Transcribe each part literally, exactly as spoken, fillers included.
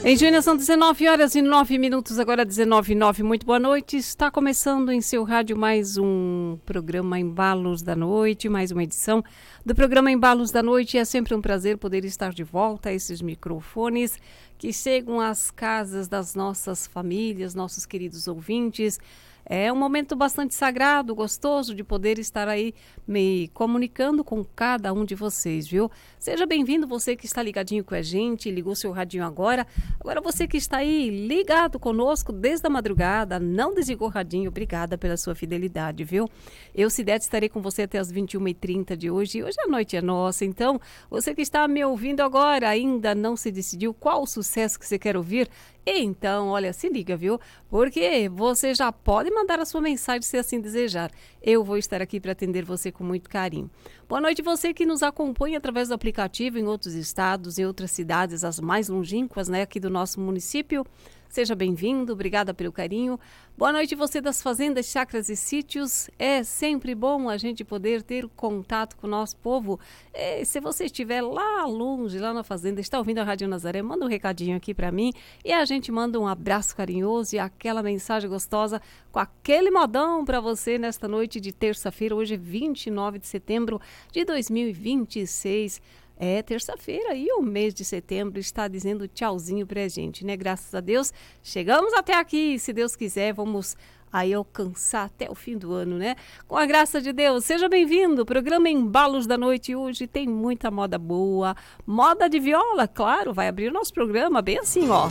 Em Goiânia são dezenove horas e nove minutos, agora dezenove e nove. Muito boa noite. Está começando em seu rádio mais um programa Embalos da Noite, mais uma edição do programa Embalos da Noite. É sempre um prazer poder estar de volta a esses microfones que chegam às casas das nossas famílias, nossos queridos ouvintes. É um momento bastante sagrado, gostoso de poder estar aí me comunicando com cada um de vocês, viu? Seja bem-vindo você que está ligadinho com a gente, ligou seu radinho agora. Agora você que está aí ligado conosco desde a madrugada, não desligou o radinho, obrigada pela sua fidelidade, viu? Eu, Cidete, estarei com você até as vinte e uma e trinta de hoje. E hoje a noite é nossa, então você que está me ouvindo agora ainda não se decidiu qual o sucesso que você quer ouvir? Então, olha, se liga, viu? Porque você já pode mandar a sua mensagem se assim desejar. Eu vou estar aqui para atender você com muito carinho. Boa noite você que nos acompanha através do aplicativo em outros estados, em outras cidades, as mais longínquas, né, aqui do nosso município. Seja bem-vindo, obrigada pelo carinho. Boa noite você das fazendas, chacras e sítios. É sempre bom a gente poder ter contato com o nosso povo. E se você estiver lá longe, lá na fazenda, está ouvindo a Rádio Nazaré, manda um recadinho aqui para mim e a gente manda um abraço carinhoso e aquela mensagem gostosa com aquele modão para você nesta noite de terça-feira, hoje é vinte e nove de setembro de dois mil e vinte e seis. É terça-feira e o mês de setembro está dizendo tchauzinho pra gente, né? Graças a Deus, chegamos até aqui. Se Deus quiser, vamos aí alcançar até o fim do ano, né? Com a graça de Deus, seja bem-vindo. O programa Embalos da Noite hoje tem muita moda boa. Moda de viola, claro, vai abrir o nosso programa bem assim, ó.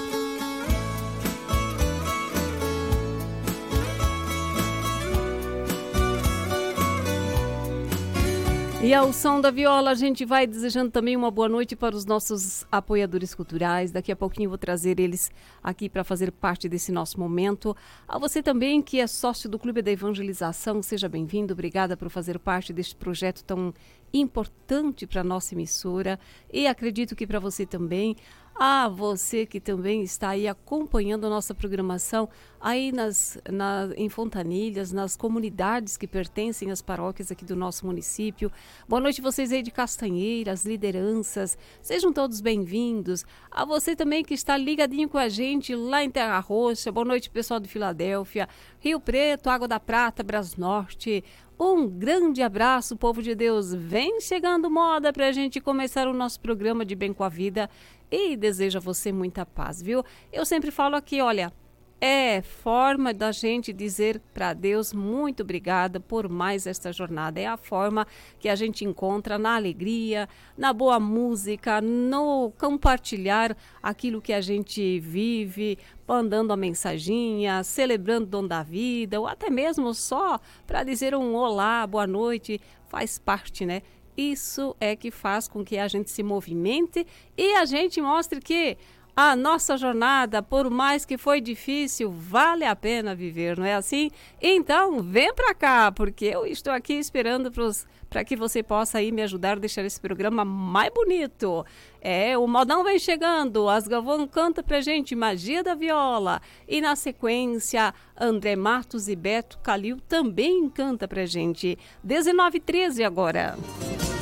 E ao som da viola, a gente vai desejando também uma boa noite para os nossos apoiadores culturais. Daqui a pouquinho eu vou trazer eles aqui para fazer parte desse nosso momento. A você também que é sócio do Clube da Evangelização, seja bem-vindo. Obrigada por fazer parte deste projeto tão importante para a nossa emissora. E acredito que para você também. Ah, você que também está aí acompanhando a nossa programação aí nas, na, em Fontanilhas, nas comunidades que pertencem às paróquias aqui do nosso município. Boa noite vocês aí de Castanheira, as lideranças, sejam todos bem-vindos. A você também que está ligadinho com a gente lá em Terra Roxa, boa noite pessoal de Filadélfia, Rio Preto, Água da Prata, Brasnorte. Um grande abraço, povo de Deus. Vem chegando moda para a gente começar o nosso programa de Bem com a Vida e desejo a você muita paz, viu? Eu sempre falo aqui, olha, é forma da gente dizer para Deus muito obrigada por mais esta jornada. É a forma que a gente encontra na alegria, na boa música, no compartilhar aquilo que a gente vive, mandando a mensaginha, celebrando o dom da vida, ou até mesmo só para dizer um olá, boa noite, faz parte, né? Isso é que faz com que a gente se movimente e a gente mostre que a nossa jornada, por mais que foi difícil, vale a pena viver, não é assim? Então, vem pra cá, porque eu estou aqui esperando para que você possa aí me ajudar a deixar esse programa mais bonito. É, o modão vem chegando, as Galvão canta pra gente Magia da Viola. E na sequência, André Matos e Beto Calil também canta pra gente. dezenove e treze agora.